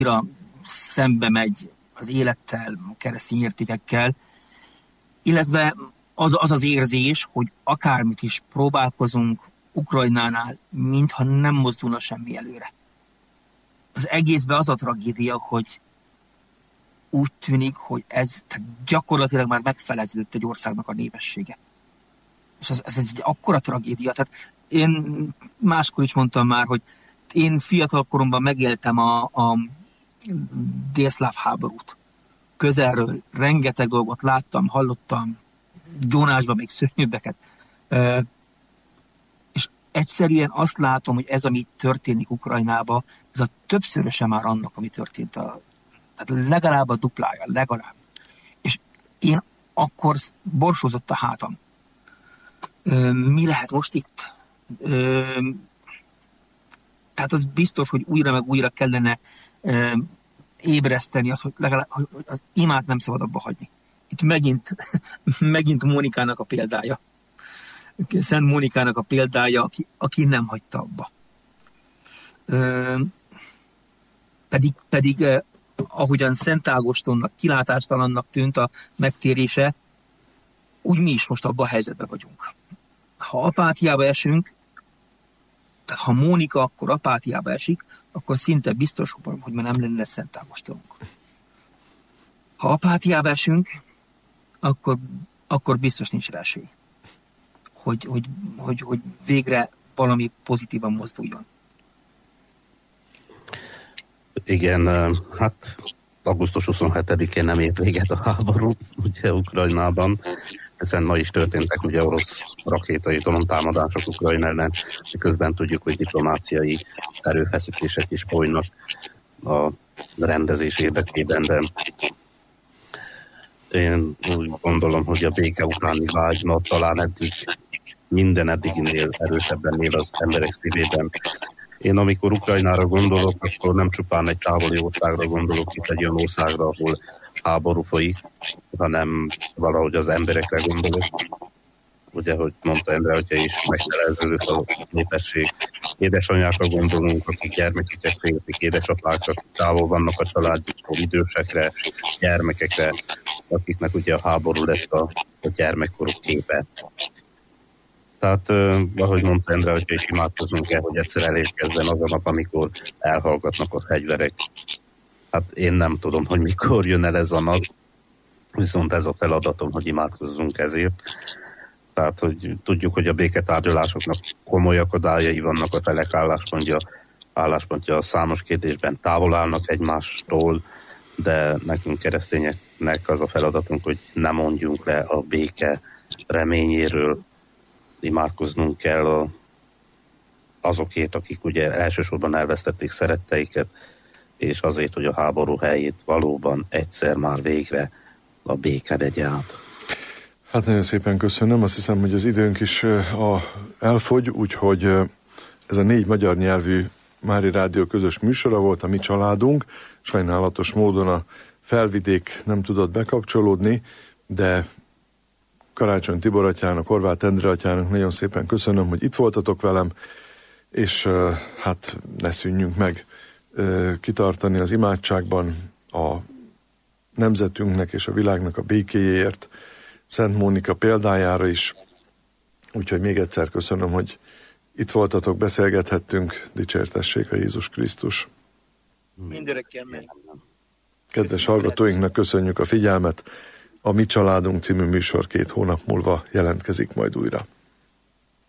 szembe megy az élettel, a keresztény értékekkel, illetve az érzés, hogy akármit is próbálkozunk Ukrajnánál, mintha nem mozdulna semmi előre. Az egészben az a tragédia, hogy úgy tűnik, hogy ez gyakorlatilag már megfeleződött egy országnak a népessége. És ez egy akkora tragédia. Tehát én máskor is mondtam már, hogy én fiatal koromban megéltem a délszláv háborút. Közelről rengeteg dolgot láttam, hallottam, gyónásban még szörnyűbbeket. És egyszerűen azt látom, hogy ez, ami történik Ukrajnában, ez a többszöröse már annak, ami történt. Tehát legalább a duplája, legalább. És én akkor borsózott a hátam. Mi lehet most itt? Tehát az biztos, hogy újra meg újra kellene ébreszteni azt, hogy legalább hogy az imát nem szabad abba hagyni. Itt megint Mónikának a példája. Szent Mónikának a példája, aki nem hagyta abba. Pedig ahogyan Szent Ágostonnak kilátástalannak tűnt a megtérése, úgy mi is most abban a helyzetben vagyunk. Ha apátiába esünk, tehát ha Mónika akkor apátiába esik, akkor szinte biztos, hogy már nem lenne Szent Ágostonunk. Ha apátiába esünk, akkor biztos nincs rá esély, hogy végre valami pozitívan mozduljon. Igen, hát augusztus 27-én nem ért véget a háború, ugye Ukrajnában, hiszen ma is történtek ugye orosz rakéta és dróntámadások Ukrajna ellen, miközben tudjuk, hogy diplomáciai erőfeszítések is folynak a rendezés érdekében, de én úgy gondolom, hogy a béke utáni vágynak talán minden eddiginél erősebben él az emberek szívében. Én amikor Ukrajnára gondolok, akkor nem csupán egy távoli országra gondolok, itt egy olyan országra, ahol háború folyik, hanem valahogy az emberekre gondolok. Ugye, hogy mondta Endre atya is, megfelelződött a népesség. Édesanyákra gondolunk, akik gyermekeket féltik, édesapákra, akik távol vannak a családjuktól, idősekre, gyermekekre, akiknek ugye a háború lett a gyermekkoruk képe. Tehát, ahogy mondta Endre atya is, imádkoznunk kell, hogy egyszer elérkezzen az a nap, amikor elhallgatnak a fegyverek. Hát én nem tudom, hogy mikor jön el ez a nap, viszont ez a feladatom, hogy imádkozzunk ezért. Tehát, hogy tudjuk, hogy a béketárgyalásoknak komoly akadályai vannak, a felek álláspontja számos kérdésben távol állnak egymástól, de nekünk keresztényeknek az a feladatunk, hogy ne mondjunk le a béke reményéről, imádkoznunk kell azokért, akik ugye elsősorban elvesztették szeretteiket, és azért, hogy a háború helyét valóban egyszer már végre a béke vegye át. Hát nagyon szépen köszönöm, azt hiszem, hogy az időnk is elfogy, úgyhogy ez a 4 magyar nyelvű Mári Rádió közös műsora volt, a mi családunk. Sajnálatos módon a Felvidék nem tudott bekapcsolódni, de Karácsony Tibor atyának, Horváth Endre atyának nagyon szépen köszönöm, hogy itt voltatok velem, és hát ne szűnjünk meg kitartani az imádságban a nemzetünknek és a világnak a békéjéért, Szent Mónika példájára is. Úgyhogy még egyszer köszönöm, hogy itt voltatok, beszélgethettünk, dicsértessék a Jézus Krisztus. Mindenekkel meg. Kedves hallgatóinknak köszönjük a figyelmet. A Mi Családunk című műsor 2 hónap múlva jelentkezik majd újra.